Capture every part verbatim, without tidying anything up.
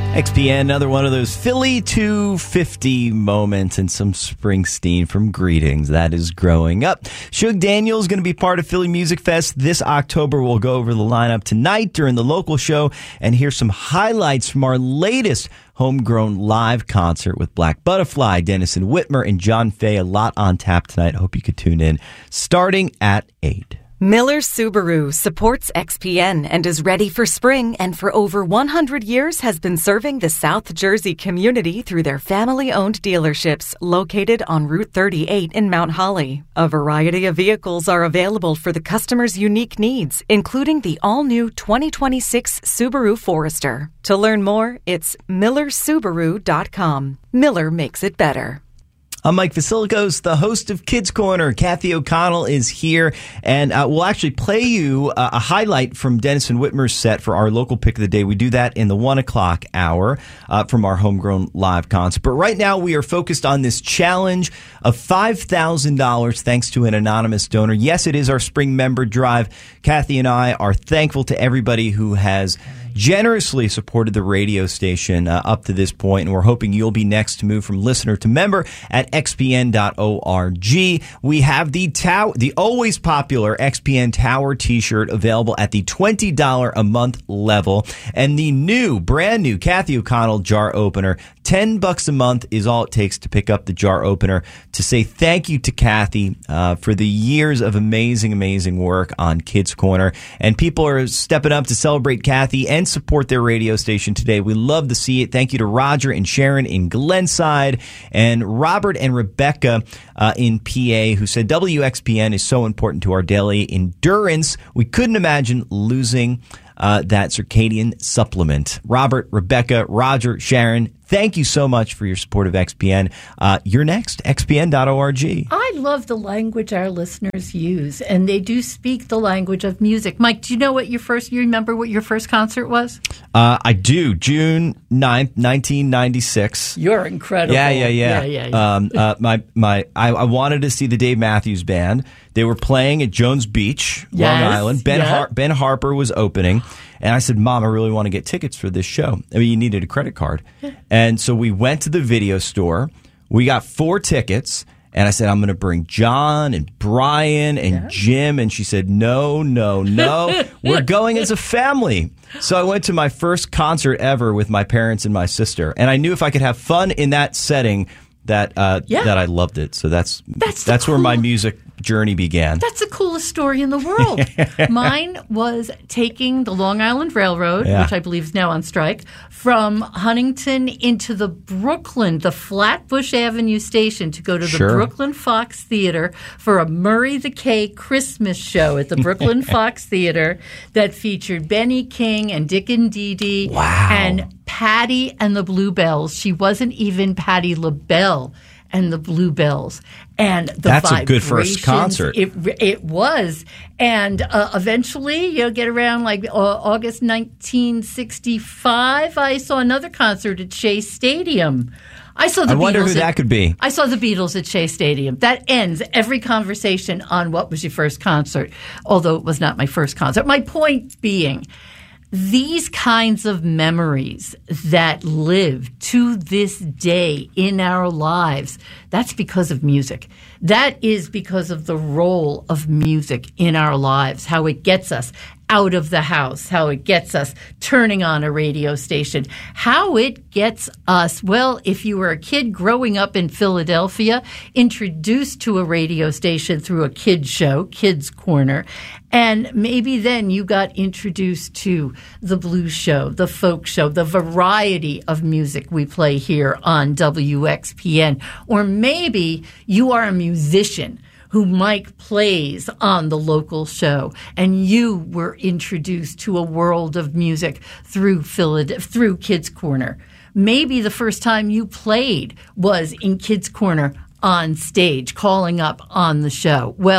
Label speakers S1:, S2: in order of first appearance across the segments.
S1: X P N, another one of those Philly two fifty moments, and some Springsteen from Greetings. That is Growing Up. Shug Daniels going to be part of Philly Music Fest this October. We'll go over the lineup tonight during the local show and hear some highlights from our latest homegrown live concert with Black Butterfly, Dennison Whitmer, and John Fay. A lot on tap tonight. Hope you could tune in starting at eight.
S2: Miller Subaru supports X P N and is ready for spring, and for over one hundred years has been serving the South Jersey community through their family-owned dealerships located on Route thirty-eight in Mount Holly. A variety of vehicles are available for the customer's unique needs, including the all-new twenty twenty-six Subaru Forester. To learn more, it's miller subaru dot com. Miller makes it better.
S1: I'm Mike Vasilikos, the host of Kids Corner. Kathy O'Connell is here, and uh, we'll actually play you uh, a highlight from Dennison Whitmer's set for our local pick of the day. We do that in the one o'clock hour uh, from our homegrown live concert. But right now we are focused on this challenge of five thousand dollars thanks to an anonymous donor. Yes, it is our spring member drive. Kathy and I are thankful to everybody who has generously supported the radio station uh, up to this point, and we're hoping you'll be next to move from listener to member at x p n dot org. We have the tower, the always popular X P N Tower t-shirt available at the twenty dollars a month level, and the new, brand new Kathy O'Connell jar opener. ten bucks a month is all it takes to pick up the jar opener to say thank you to Kathy uh, for the years of amazing, amazing work on Kids Corner. And people are stepping up to celebrate Kathy and support their radio station today. We love to see it. Thank you to Roger and Sharon in Glenside, and Robert and Rebecca uh, in P A, who said W X P N is so important to our daily endurance. We couldn't imagine losing uh, that circadian supplement. Robert, Rebecca, Roger, Sharon, thank you so much for your support of X P N. Uh, you're next, x p n dot org.
S3: I love the language our listeners use, and they do speak the language of music. Mike, do you know what your first, you remember what your first concert was?
S1: Uh, I do. June ninth, nineteen ninety-six.
S3: You're incredible.
S1: Yeah, yeah, yeah.
S3: yeah, yeah, yeah.
S1: Um, uh, my, my, I, I wanted to see the Dave Matthews Band. They were playing at Jones Beach,
S3: Yes,
S1: Long Island. Ben,
S3: yeah.
S1: Har- Ben Harper was opening. And I said, Mom, I really want to get tickets for this show. I mean, you needed a credit card. And so we went to the video store. We got four tickets. And I said, I'm going to bring John and Brian and
S3: Yeah.
S1: Jim. And she said, no, no, no. We're going as a family. So I went to my first concert ever with my parents and my sister. And I knew if I could have fun in that setting, that uh,
S3: Yeah.
S1: that I loved it. So that's
S3: That's the
S1: that's where my
S3: cool-
S1: music journey began.
S3: That's the coolest story in the world. Mine was taking the Long Island Railroad,
S1: Yeah.
S3: which I believe is now on strike, from Huntington into the Brooklyn, the Flatbush Avenue station to go to the
S1: Sure.
S3: Brooklyn Fox Theater for a Murray the K Christmas show at the Brooklyn Fox Theater that featured Benny King and Dick and Dee Dee
S1: Wow.
S3: and Patty and the Bluebells. She wasn't even Patty LaBelle and the Bluebells. And the
S1: That's a good first
S3: vibrations,
S1: concert.
S3: It, it was. And uh, eventually, you'll get around like uh, August nineteen sixty-five, I saw another concert at Shea Stadium. I saw the
S1: I wonder
S3: Beatles
S1: who
S3: at-
S1: that could be.
S3: I saw the Beatles at Shea Stadium. That ends every conversation on what was your first concert, although it was not my first concert. My point being, these kinds of memories that live to this day in our lives, that's because of music. That is because of the role of music in our lives, how it gets us out of the house, how it gets us turning on a radio station, how it gets us, well, if you were a kid growing up in Philadelphia, introduced to a radio station through a kid's show, Kids Corner, and maybe then you got introduced to the blues show, the folk show, the variety of music we play here on W X P N. Or maybe you are a musician who Mike plays on the local show, and you were introduced to a world of music through Philad- through Kids Corner. Maybe the first time you played was in Kids Corner on stage, calling up on the show. Well,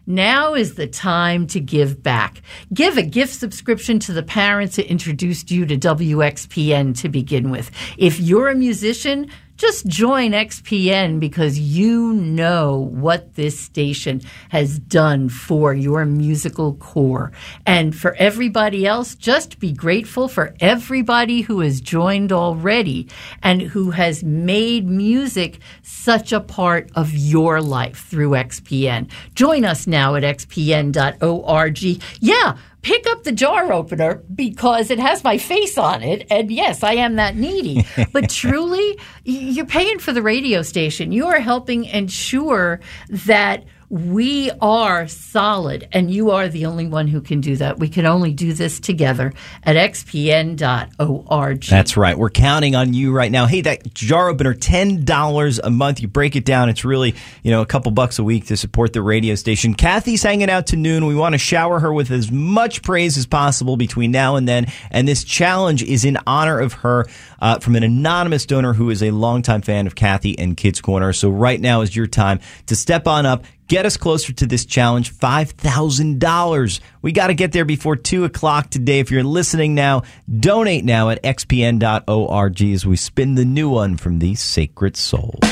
S3: Now is the time to give back. Give a gift subscription to the parents that introduced you to W X P N to begin with. If you're a musician, just join X P N because you know what this station has done for your musical core. And for everybody else, just be grateful for everybody who has joined already and who has made music such a part of your life through X P N. Join us now at x p n dot org. Yeah. Pick up the jar opener because it has my face on it. And yes, I am that needy. But truly, you're paying for the radio station. You are helping ensure that we are solid, and you are the only one who can do that. We can only do this together at x p n dot org.
S1: That's right. We're counting on you right now. Hey, that jar opener, ten dollars a month. You break it down. It's really, you know, a couple bucks a week to support the radio station. Kathy's hanging out to noon. We want to shower her with as much praise as possible between now and then. And this challenge is in honor of her uh, from an anonymous donor who is a longtime fan of Kathy and Kids Corner. So right now is your time to step on up. Get us closer to this challenge, five thousand dollars. We got to get there before two o'clock today. If you're listening now, donate now at x p n dot org as we spin the new one from these sacred souls.